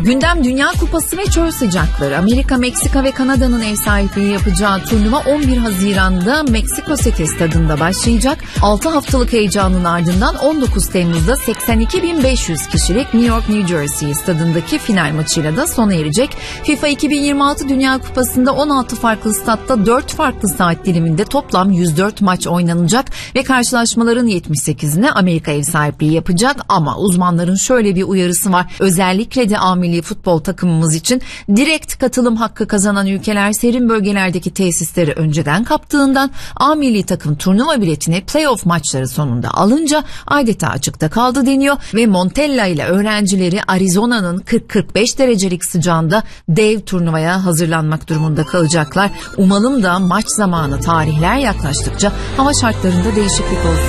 Gündem Dünya Kupası ve çöl sıcakları. Amerika, Meksika ve Kanada'nın ev sahipliği yapacağı turnuva 11 Haziran'da Meksiko City stadında başlayacak. 6 haftalık heyecanın ardından 19 Temmuz'da 82.500 kişilik New York, New Jersey stadındaki final maçıyla da sona erecek. FIFA 2026 Dünya Kupası'nda 16 farklı statta 4 farklı saat diliminde toplam 104 maç oynanacak ve karşılaşmaların 78'ine Amerika ev sahipliği yapacak. Ama uzmanların şöyle bir uyarısı var. Özellikle de milli futbol takımımız için direkt katılım hakkı kazanan ülkeler serin bölgelerdeki tesisleri önceden kaptığından A milli takım turnuva biletini playoff maçları sonunda alınca adeta açıkta kaldı deniyor ve Montella ile öğrencileri Arizona'nın 40-45 derecelik sıcağında dev turnuvaya hazırlanmak durumunda kalacaklar. Umalım da maç zamanı tarihler yaklaştıkça hava şartlarında değişiklik olsun.